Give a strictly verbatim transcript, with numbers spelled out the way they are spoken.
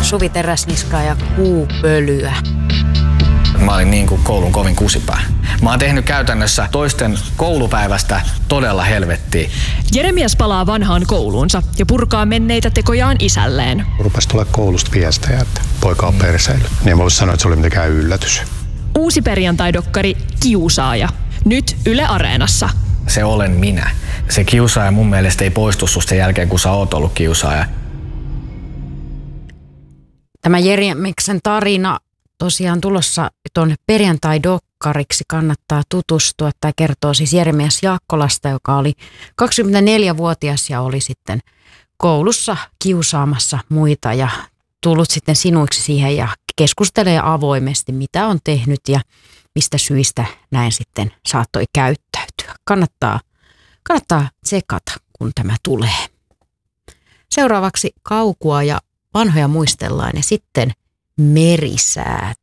Suvi Teräsniskaa ja Kuupölyä. Mä olin niin kuin koulun kovin kusipää. Mä oon tehnyt käytännössä toisten koulupäivästä todella helvettiä. Jeremias palaa vanhaan kouluunsa ja purkaa menneitä tekojaan isälleen. Rupesi tulla koulusta viestejä, että poika on perseily. Niin mä voisin sanoa, että se oli mitenkään yllätys. Uusi perjantai-dokkari Kiusaaja. Nyt Yle Areenassa. Se olen minä. Se kiusaaja mun mielestä ei poistu susta sen jälkeen, kun sä oot ollut kiusaaja. Tämä Jeremiksen tarina tosiaan tulossa tuonne perjantai-dokkariksi, kannattaa tutustua. Tämä kertoo siis Jeremias Jaakkolasta, joka oli kaksikymmentäneljävuotias ja oli sitten koulussa kiusaamassa muita ja tullut sitten sinuiksi siihen ja keskustelee avoimesti, mitä on tehnyt ja mistä syistä näin sitten saattoi käyttäytyä. Kannattaa, kannattaa tsekata, kun tämä tulee. Seuraavaksi kaukua ja vanhoja muistellaan ja sitten merisäät.